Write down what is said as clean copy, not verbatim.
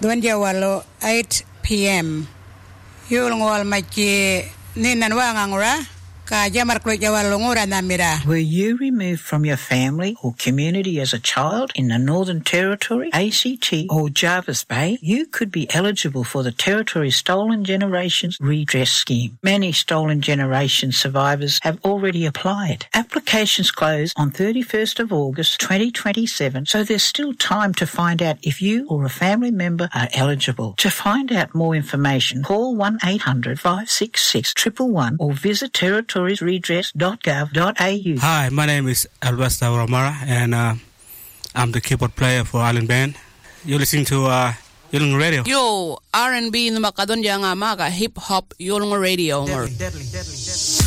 Dwanjawalo 8 p.m. Yulngwal machi ninanwangangura ka jamarklo jawalungura namira. Were you removed from your family or community as a child in the Northern Territory, ACT or Jervis Bay? You could be eligible for the Territory's Stolen Generations Redress Scheme. Many Stolen Generations survivors have already applied. Applications close on 31st of August 2027, so there's still time to find out if you or a family member are eligible. To find out more information, call 1-800-566-111 or visit territoriesredress.gov.au. Hi, my name is Alvesta Romara, and I'm the keyboard player for Island Band. You're listening to Yulung Radio. Yo, R&B na makadon yang amaga hip hop Yulung Radio. Deadly.